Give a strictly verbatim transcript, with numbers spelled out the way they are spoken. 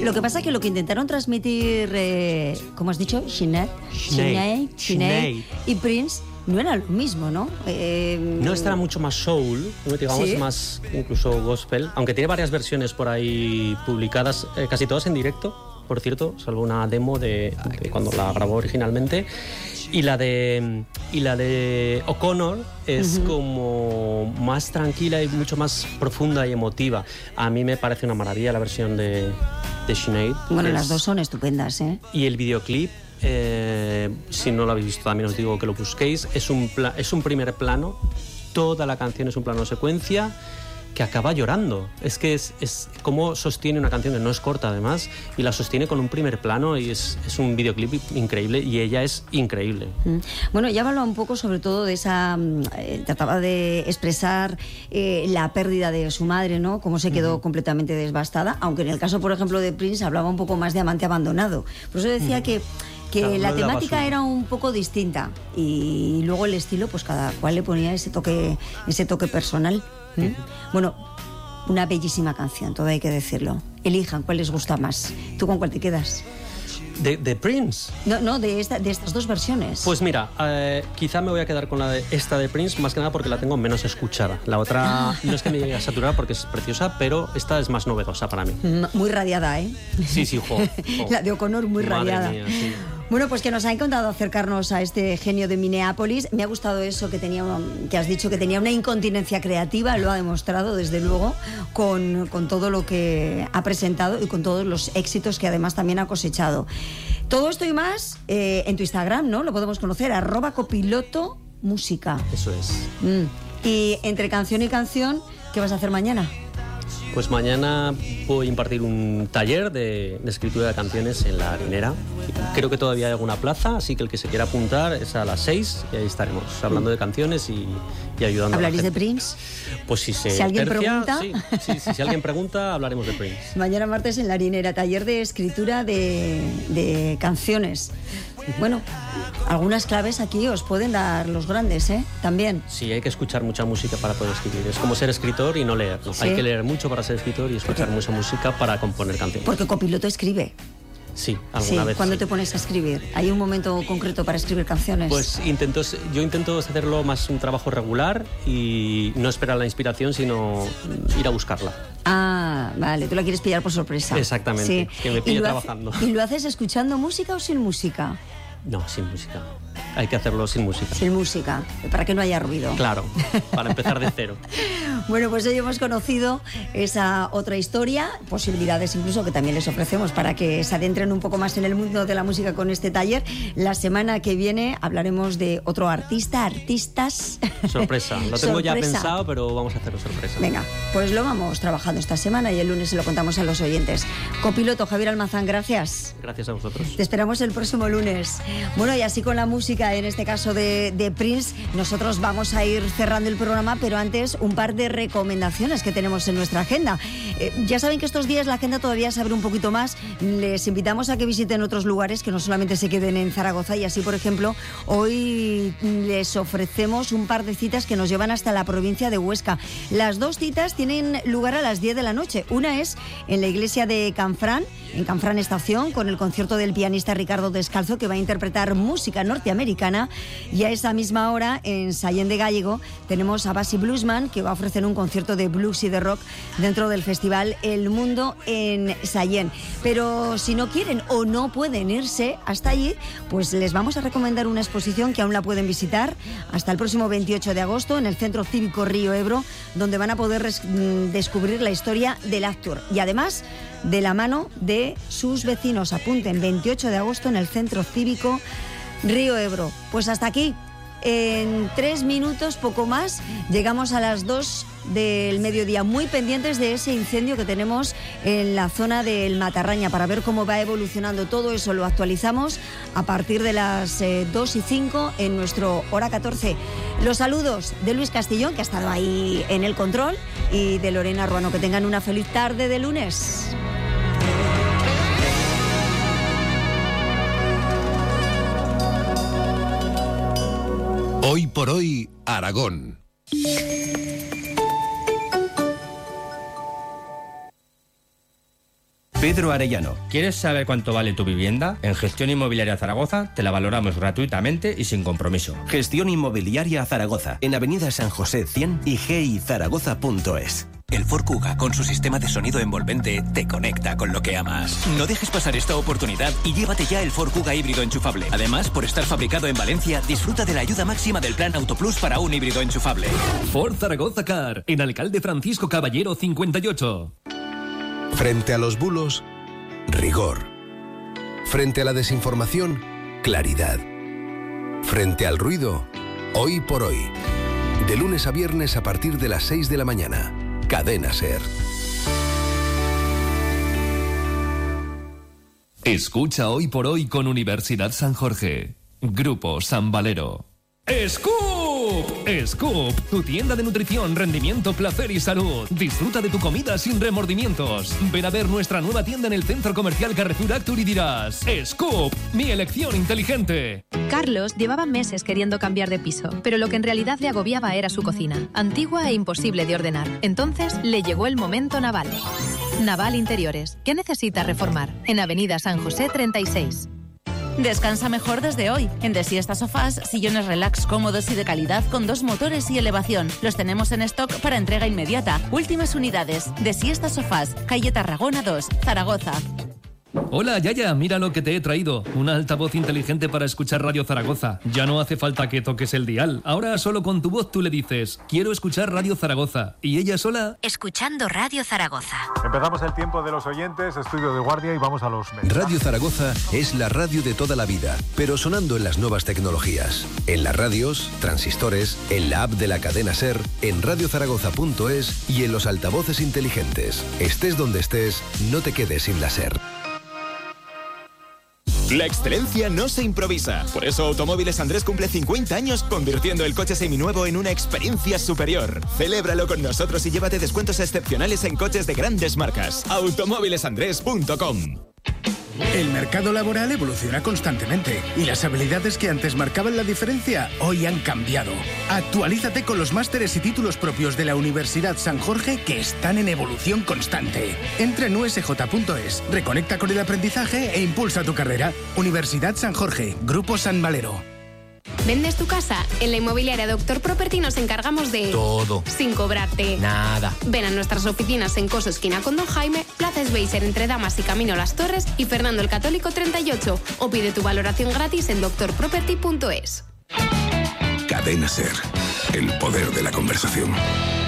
Lo que pasa es que lo que intentaron transmitir, eh, ¿cómo has dicho? Sinead, Sinead, Sinead y Prince no era lo mismo, ¿no? Eh, no, esta era mucho más soul, digamos, ¿sí? Más incluso gospel, aunque tiene varias versiones por ahí publicadas, eh, casi todas en directo, por cierto, salvo una demo de, de cuando la grabó originalmente. Y la de y la de O'Connor es uh-huh. como más tranquila y mucho más profunda y emotiva. A mí me parece una maravilla la versión de, de Sinead. Bueno, es, las dos son estupendas, ¿eh? Y el videoclip, eh, si no lo habéis visto también os digo que lo busquéis, es un, pla- es un primer plano, toda la canción es un plano secuencia que acaba llorando. Es que es, es como sostiene una canción que no es corta además y la sostiene con un primer plano y es, es un videoclip increíble y ella es increíble. Bueno, ya hablaba un poco sobre todo de esa... Eh, trataba de expresar eh, la pérdida de su madre, ¿no? Cómo se quedó uh-huh. completamente devastada, aunque en el caso, por ejemplo, de Prince hablaba un poco más de amante abandonado. Por eso decía uh-huh. que que claro, la temática era un poco distinta y luego el estilo, pues cada cual le ponía ese toque, ese toque personal. ¿Mm? Uh-huh. Bueno, una bellísima canción, todo hay que decirlo. Elijan cuál les gusta más. ¿Tú con cuál te quedas? ¿De, de Prince? No, no, de, esta, de estas dos versiones. Pues mira, eh, quizá me voy a quedar con la de esta de Prince, más que nada porque la tengo menos escuchada. La otra no es que me llegue a saturar porque es preciosa, pero esta es más novedosa para mí. Muy radiada, ¿eh? Sí, sí, jo, jo. La de O'Connor muy Madre radiada. Mía, sí. Bueno, pues que nos ha encantado acercarnos a este genio de Minneapolis. Me ha gustado eso que tenía, una, que has dicho, que tenía una incontinencia creativa, lo ha demostrado desde luego con, con todo lo que ha presentado y con todos los éxitos que además también ha cosechado. Todo esto y más eh, en tu Instagram, ¿no? Lo podemos conocer, arroba copiloto música. Eso es. Mm. Y entre canción y canción, ¿qué vas a hacer mañana? Pues mañana voy a impartir un taller de, de escritura de canciones en la Harinera. Creo que todavía hay alguna plaza, así que el que se quiera apuntar es a las seis y ahí estaremos hablando de canciones y, y ayudando a la gente. ¿Hablaréis de Prince? Pues si se Si alguien tercia, pregunta... Sí, sí, sí, si alguien pregunta, hablaremos de Prince. Mañana martes en la Harinera, taller de escritura de, de canciones. Bueno, algunas claves aquí os pueden dar los grandes, ¿eh? También. Sí, hay que escuchar mucha música para poder escribir. Es como ser escritor y no leer, ¿no? Sí. Hay que leer mucho para ser escritor y escuchar porque, mucha música para componer canciones. Porque copiloto escribe. Sí, alguna sí, vez. ¿Cuándo sí. te pones a escribir? ¿Hay un momento concreto para escribir canciones? Pues intento, yo intento hacerlo más un trabajo regular y no esperar la inspiración, sino ir a buscarla. Ah, vale, tú la quieres pillar por sorpresa. Exactamente, sí. Que me pille trabajando. Hace, ¿Y lo haces escuchando música o sin música? No, sin música. Hay que hacerlo sin música. Sin música, para que no haya ruido. Claro, para empezar de cero. Bueno, pues hoy hemos conocido esa otra historia, posibilidades incluso que también les ofrecemos para que se adentren un poco más en el mundo de la música con este taller. La semana que viene hablaremos de otro artista, artistas. Sorpresa, lo tengo sorpresa. ya pensado, pero vamos a hacerlo sorpresa. Venga, pues lo vamos trabajando esta semana y el lunes se lo contamos a los oyentes. Copiloto Javier Almazán, gracias. Gracias a vosotros. Te esperamos el próximo lunes. Bueno, y así con la música, en este caso de, de Prince, nosotros vamos a ir cerrando el programa, pero antes un par de recomendaciones que tenemos en nuestra agenda. Eh, ya saben que estos días la agenda todavía se abre un poquito más. Les invitamos a que visiten otros lugares, que no solamente se queden en Zaragoza, y así, por ejemplo, hoy les ofrecemos un par de citas que nos llevan hasta la provincia de Huesca. Las dos citas tienen lugar a las diez de la noche. Una es en la iglesia de Canfrán, en Canfrán Estación, con el concierto del pianista Ricardo Descalzo, que va a interpretar música norteamericana, y a esa misma hora en Sallén de Gállego tenemos a Basi Bluesman, que va a ofrecer un concierto de blues y de rock dentro del festival El Mundo en Sallén. Pero si no quieren o no pueden irse hasta allí, pues les vamos a recomendar una exposición que aún la pueden visitar hasta el próximo veintiocho de agosto en el Centro Cívico Río Ebro, donde van a poder res- descubrir la historia del Actur y además de la mano de sus vecinos. Apunten, veintiocho de agosto en el Centro Cívico Río Ebro. Pues hasta aquí. En tres minutos, poco más, llegamos a las dos del mediodía, muy pendientes de ese incendio que tenemos en la zona del Matarraña, para ver cómo va evolucionando todo eso. Lo actualizamos a partir de las eh, dos y cinco en nuestro Hora catorce. Los saludos de Luis Castillón, que ha estado ahí en el control, y de Lorena Ruano. Que tengan una feliz tarde de lunes. Hoy por hoy, Aragón. Pedro Arellano. ¿Quieres saber cuánto vale tu vivienda? En Gestión Inmobiliaria Zaragoza te la valoramos gratuitamente y sin compromiso. Gestión Inmobiliaria Zaragoza, en Avenida San José cien y g i zaragoza punto es. El Ford Kuga, con su sistema de sonido envolvente, te conecta con lo que amas. No dejes pasar esta oportunidad y llévate ya el Ford Kuga híbrido enchufable. Además, por estar fabricado en Valencia, disfruta de la ayuda máxima del plan Autoplus para un híbrido enchufable. Ford Zaragoza Car, en Alcalde Francisco Caballero cincuenta y ocho. Frente a los bulos, rigor. Frente a la desinformación, claridad. Frente al ruido, hoy por hoy. De lunes a viernes a partir de las seis de la mañana. Cadena SER. Escucha Hoy por Hoy con Universidad San Jorge. Grupo San Valero. ¡Scoop! Scoop, tu tienda de nutrición, rendimiento, placer y salud. Disfruta de tu comida sin remordimientos. Ven a ver nuestra nueva tienda en el Centro Comercial Carrefour Actur y dirás: Scoop, mi elección inteligente. Carlos llevaba meses queriendo cambiar de piso, pero lo que en realidad le agobiaba era su cocina, antigua e imposible de ordenar. Entonces le llegó el momento Naval. Naval Interiores. ¿Qué necesita reformar? En Avenida San José treinta y seis. Descansa mejor desde hoy. En Desiesta Sofás, sillones relax cómodos y de calidad con dos motores y elevación. Los tenemos en stock para entrega inmediata. Últimas unidades. Desiesta Sofás, calle Tarragona dos, Zaragoza. Hola, Yaya, mira lo que te he traído. Un altavoz inteligente para escuchar Radio Zaragoza. Ya no hace falta que toques el dial. Ahora solo con tu voz tú le dices: quiero escuchar Radio Zaragoza. Y ella sola... Escuchando Radio Zaragoza. Empezamos el tiempo de los oyentes, estudio de guardia, y vamos a los medios. Radio Zaragoza es la radio de toda la vida, pero sonando en las nuevas tecnologías. En las radios, transistores, en la app de la cadena SER, en radio zaragoza punto es y en los altavoces inteligentes. Estés donde estés, no te quedes sin la SER. La excelencia no se improvisa. Por eso Automóviles Andrés cumple cincuenta años convirtiendo el coche seminuevo en una experiencia superior. Celébralo con nosotros y llévate descuentos excepcionales en coches de grandes marcas. automóviles andrés punto com. El mercado laboral evoluciona constantemente y las habilidades que antes marcaban la diferencia hoy han cambiado. Actualízate con los másteres y títulos propios de la Universidad San Jorge que están en evolución constante. Entra en u s j punto es, reconecta con el aprendizaje e impulsa tu carrera. Universidad San Jorge, Grupo San Valero. ¿Vendes tu casa? En la inmobiliaria Doctor Property nos encargamos de... todo. Sin cobrarte. Nada. Ven a nuestras oficinas en Coso Esquina con Don Jaime, Plaza Sveiser entre Damas y Camino Las Torres y Fernando el Católico treinta y ocho. O pide tu valoración gratis en doctor property punto es. Cadena SER, el poder de la conversación.